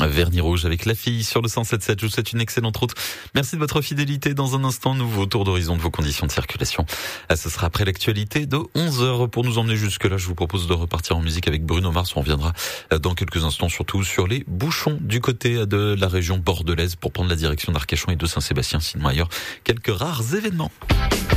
Vernis rouge avec la fille sur le 107.7. Je vous souhaite une excellente route. Merci de votre fidélité. Dans un instant, nouveau tour d'horizon de vos conditions de circulation. Ce sera après l'actualité de 11h. Pour nous emmener jusque-là, je vous propose de repartir en musique avec Bruno Mars. On reviendra dans quelques instants, surtout sur les bouchons du côté de la région bordelaise pour prendre la direction d'Arcachon et de Saint-Sébastien. Sinon ailleurs, quelques rares événements.